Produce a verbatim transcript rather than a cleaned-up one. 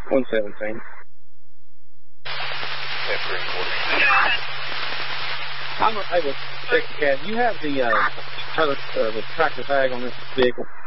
one seventeen. I'm able to check the cab. You have the uh, trailer, uh, the tractor tag on this vehicle?